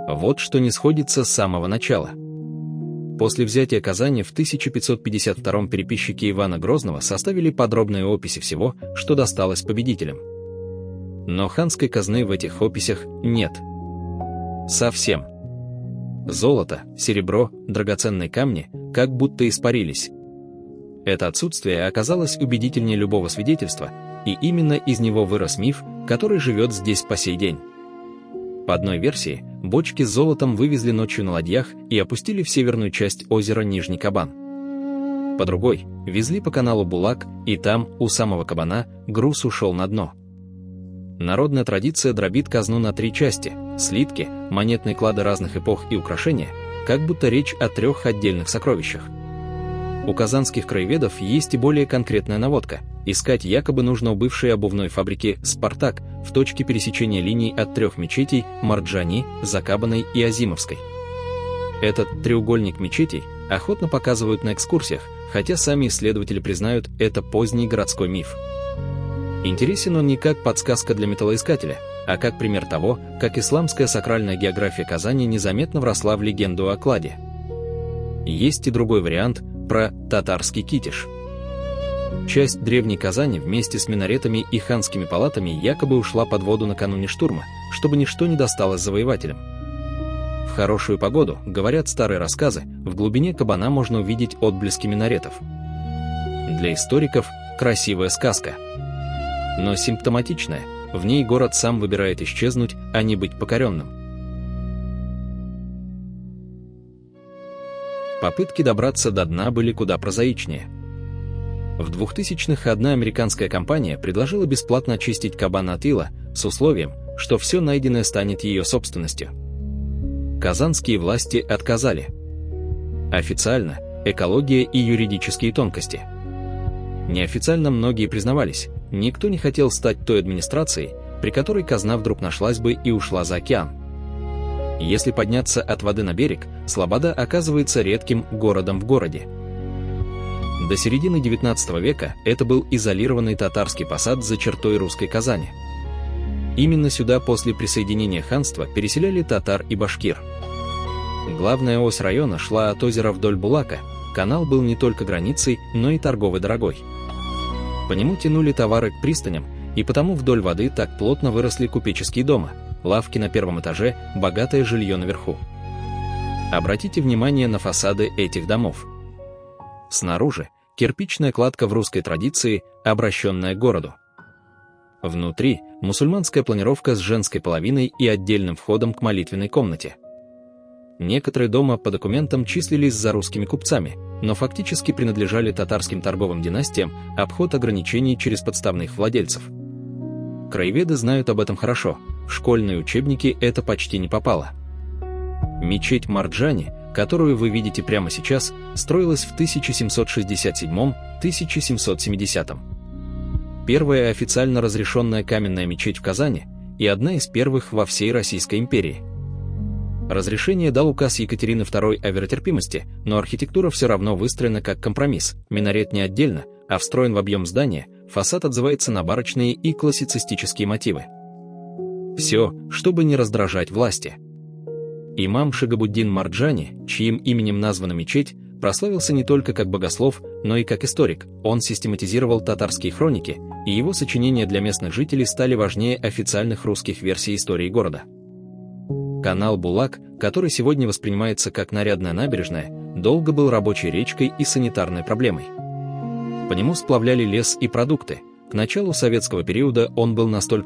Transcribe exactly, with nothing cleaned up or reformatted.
Вот что не сходится с самого начала. После взятия Казани в тысяча пятьсот пятьдесят втором переписчики Ивана Грозного составили подробные описи всего, что досталось победителям. Но ханской казны в этих описях нет. Совсем. Золото, серебро, драгоценные камни как будто испарились. Это отсутствие оказалось убедительнее любого свидетельства, и именно из него вырос миф, который живет здесь по сей день. По одной версии, бочки с золотом вывезли ночью на ладьях и опустили в северную часть озера Нижний Кабан. По другой, везли по каналу Булак, и там, у самого кабана, груз ушел на дно. Народная традиция дробит казну на три части – слитки, монетные клады разных эпох и украшения, как будто речь о трех отдельных сокровищах. У казанских краеведов есть и более конкретная наводка. Искать якобы нужно у бывшей обувной фабрики «Спартак» в точке пересечения линий от трех мечетей Марджани, Закабанной и Азимовской. Этот треугольник мечетей охотно показывают на экскурсиях, хотя сами исследователи признают, это поздний городской миф. Интересен он не как подсказка для металлоискателя, а как пример того, как исламская сакральная география Казани незаметно вросла в легенду о кладе. Есть и другой вариант про татарский Китиш. Часть древней Казани вместе с минаретами и ханскими палатами якобы ушла под воду накануне штурма, чтобы ничто не досталось завоевателям. В хорошую погоду, говорят старые рассказы, в глубине кабана можно увидеть отблески минаретов. Для историков – красивая сказка. Но симптоматичная, в ней город сам выбирает исчезнуть, а не быть покоренным. Попытки добраться до дна были куда прозаичнее. В двухтысячных одна американская компания предложила бесплатно очистить кабан от ила с условием, что все найденное станет ее собственностью. Казанские власти отказали. Официально – экология и юридические тонкости. Неофициально многие признавались, никто не хотел стать той администрацией, при которой казна вдруг нашлась бы и ушла за океан. Если подняться от воды на берег, Слобода оказывается редким городом в городе. До середины девятнадцатого века это был изолированный татарский посад за чертой русской Казани. Именно сюда после присоединения ханства переселяли татар и башкир. Главная ось района шла от озера вдоль Булака, канал был не только границей, но и торговой дорогой. По нему тянули товары к пристаням, и потому вдоль воды так плотно выросли купеческие дома, лавки на первом этаже, богатое жилье наверху. Обратите внимание на фасады этих домов. Снаружи кирпичная кладка в русской традиции, обращенная к городу. Внутри мусульманская планировка с женской половиной и отдельным входом к молитвенной комнате. Некоторые дома по документам числились за русскими купцами, но фактически принадлежали татарским торговым династиям, обход ограничений через подставных владельцев. Краеведы знают об этом хорошо, в школьные учебники это почти не попало. Мечеть Марджани, которую вы видите прямо сейчас, строилась в тысяча семьсот шестьдесят седьмом — тысяча семьсот семидесятом. Первая официально разрешенная каменная мечеть в Казани и одна из первых во всей Российской империи. Разрешение дал указ Екатерины второй о веротерпимости, но архитектура все равно выстроена как компромисс, минарет не отдельно, а встроен в объем здания, фасад отзывается на барочные и классицистические мотивы. Все, чтобы не раздражать власти. Имам Шигабуддин Марджани, чьим именем названа мечеть, прославился не только как богослов, но и как историк. Он систематизировал татарские хроники, и его сочинения для местных жителей стали важнее официальных русских версий истории города. Канал Булак, который сегодня воспринимается как нарядная набережная, долго был рабочей речкой и санитарной проблемой. По нему сплавляли лес и продукты. К началу советского периода он был настолько